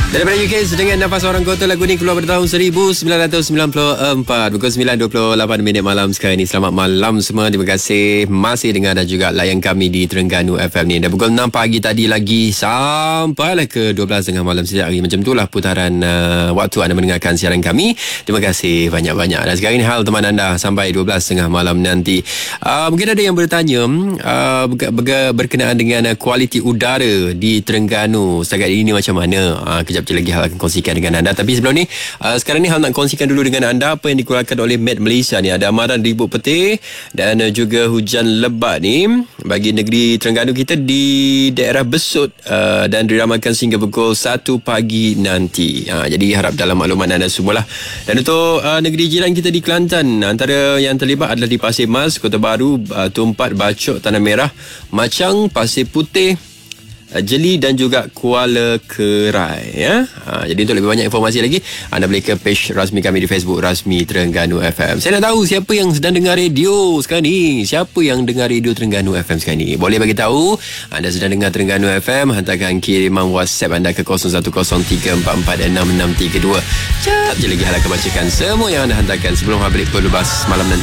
Daripada UK dengan Nafas Orang Kota, lagu ni keluar pada tahun 1994. Pukul 9.28 minit malam sekarang ni. Selamat malam semua. Terima kasih masih dengar dan juga layan kami di Terengganu FM ni. Dan pukul 6 pagi tadi lagi sampailah ke 12.30 malam setiap hari. Macam itulah putaran waktu anda mendengarkan siaran kami. Terima kasih banyak-banyak. Dan sekarang ni hal teman anda sampai 12.30 malam nanti. Mungkin ada yang bertanya berkenaan dengan kualiti udara di Terengganu setakat ini macam mana. Kejap lagi hal akan kongsikan dengan anda. Tapi sebelum ni, sekarang ni hal nak kongsikan dulu dengan anda apa yang dikeluarkan oleh Met Malaysia ni. Ada amaran ribut petir dan juga hujan lebat ni bagi negeri Terengganu kita di daerah Besut, dan diramalkan sehingga pukul 1 pagi nanti. Jadi harap dalam makluman anda semualah. Dan untuk negeri jiran kita di Kelantan, antara yang terlibat adalah di Pasir Mas, Kota Baru, Tumpat, Bacok, Tanah Merah, Macang, Pasir Putih, Jeli dan juga Kuala Kerai, ya. Jadi untuk lebih banyak informasi lagi, anda boleh ke page rasmi kami di Facebook, Rasmi Terengganu FM. Saya nak tahu siapa yang sedang dengar radio sekarang ni. Siapa yang dengar radio Terengganu FM sekarang ni? Boleh bagi tahu anda sedang dengar Terengganu FM. Hantarkan kiriman WhatsApp anda ke 0103446632. Sekejap je lagi hal akan bacakan semua yang anda hantarkan sebelum habis berlepas malam nanti.